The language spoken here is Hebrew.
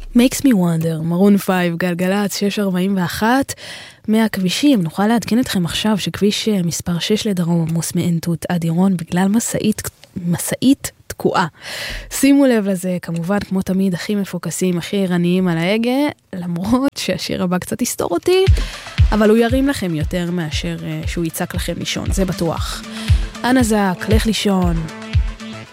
Makes me wonder, מרון 5, גלגלץ 641, מהכבישים. נוכל להדכן אתכם עכשיו שכביש מספר 6 לדרום עמוס מעין תות עד עירון בגלל מסעית תקועה. שימו לב לזה, כמובן כמו תמיד הכי מפוקסים, הכי ערניים על ההגה, למרות שהשיר הבא קצת יסתור אותי, אבל הוא ירים לכם יותר מאשר שהוא ייצק לכם לישון, זה בטוח. אנא זק, לך לישון.